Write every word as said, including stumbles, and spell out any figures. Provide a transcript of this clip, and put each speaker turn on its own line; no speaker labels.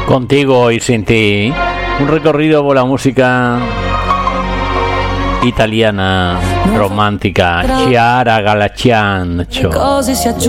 Contigo y sin ti, un recorrido por la música italiana romántica. Chiara Galacciancio.